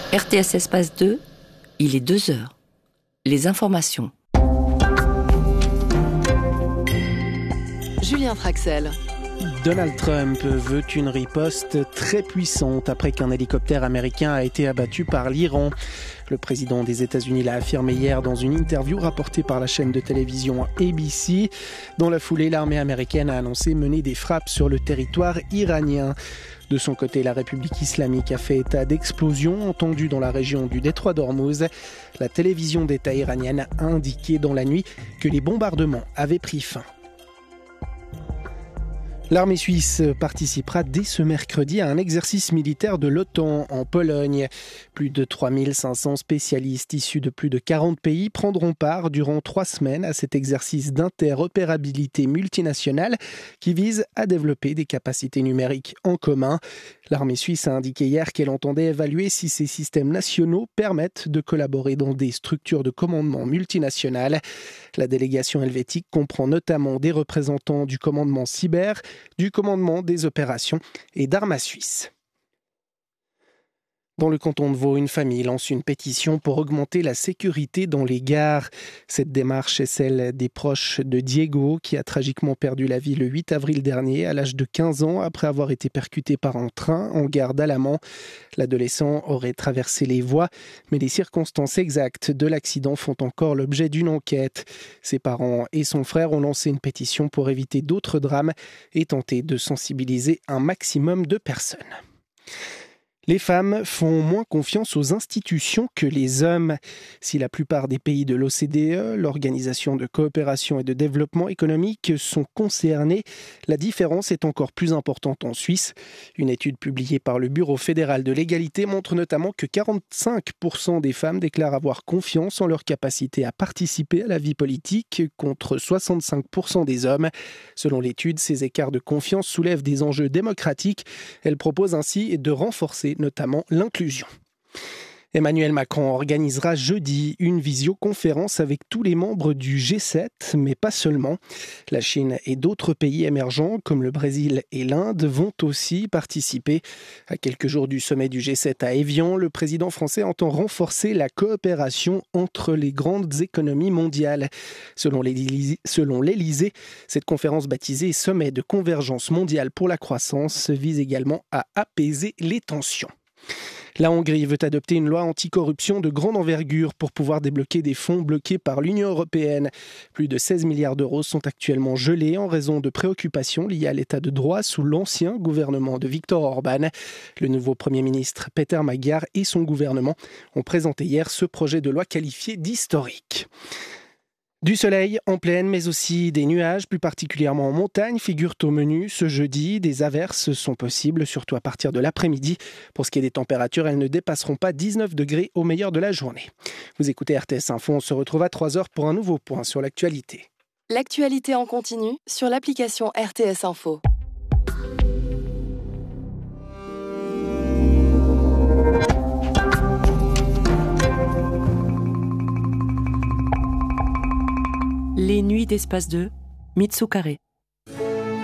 RTS Espace 2, il est 2 heures. Les informations. Julien Traxel. Donald Trump veut une riposte très puissante après qu'un hélicoptère américain a été abattu par l'Iran. Le président des États-Unis l'a affirmé hier dans une interview rapportée par la chaîne de télévision ABC. Dans la foulée, l'armée américaine a annoncé mener des frappes sur le territoire iranien. De son côté, la République islamique a fait état d'explosions entendues dans la région du détroit d'Ormuz. La télévision d'État iranienne a indiqué dans la nuit que les bombardements avaient pris fin. L'armée suisse participera dès ce mercredi à un exercice militaire de l'OTAN en Pologne. Plus de 3500 spécialistes issus de plus de 40 pays prendront part durant 3 semaines à cet exercice d'interopérabilité multinationale qui vise à développer des capacités numériques en commun. L'armée suisse a indiqué hier qu'elle entendait évaluer si ces systèmes nationaux permettent de collaborer dans des structures de commandement multinationales. La délégation helvétique comprend notamment des représentants du commandement cyber, du commandement des opérations et d'Arma Suisse. Dans le canton de Vaud, une famille lance une pétition pour augmenter la sécurité dans les gares. Cette démarche est celle des proches de Diego, qui a tragiquement perdu la vie le 8 avril dernier, à l'âge de 15 ans, après avoir été percuté par un train en gare d'Alamand. L'adolescent aurait traversé les voies, mais les circonstances exactes de l'accident font encore l'objet d'une enquête. Ses parents et son frère ont lancé une pétition pour éviter d'autres drames et tenter de sensibiliser un maximum de personnes. Les femmes font moins confiance aux institutions que les hommes. Si la plupart des pays de l'OCDE, l'Organisation de coopération et de développement économique, sont concernés, la différence est encore plus importante en Suisse. Une étude publiée par le Bureau fédéral de l'égalité montre notamment que 45% des femmes déclarent avoir confiance en leur capacité à participer à la vie politique, contre 65% des hommes. Selon l'étude, ces écarts de confiance soulèvent des enjeux démocratiques. Elle propose ainsi de renforcer notamment l'inclusion. Emmanuel Macron organisera jeudi une visioconférence avec tous les membres du G7, mais pas seulement. La Chine et d'autres pays émergents, comme le Brésil et l'Inde, vont aussi participer. À quelques jours du sommet du G7 à Évian, le président français entend renforcer la coopération entre les grandes économies mondiales. Selon l'Élysée, cette conférence baptisée Sommet de convergence mondiale pour la croissance vise également à apaiser les tensions. La Hongrie veut adopter une loi anticorruption de grande envergure pour pouvoir débloquer des fonds bloqués par l'Union européenne. Plus de 16 milliards d'euros sont actuellement gelés en raison de préoccupations liées à l'état de droit sous l'ancien gouvernement de Viktor Orban. Le nouveau Premier ministre Péter Magyar et son gouvernement ont présenté hier ce projet de loi qualifié d'historique. Du soleil en plaine, mais aussi des nuages, plus particulièrement en montagne, figurent au menu ce jeudi. Des averses sont possibles, surtout à partir de l'après-midi. Pour ce qui est des températures, elles ne dépasseront pas 19 degrés au meilleur de la journée. Vous écoutez RTS Info, on se retrouve à 3h pour un nouveau point sur l'actualité. L'actualité en continu sur l'application RTS Info. Les nuits d'Espace 2, Mitsu Carré.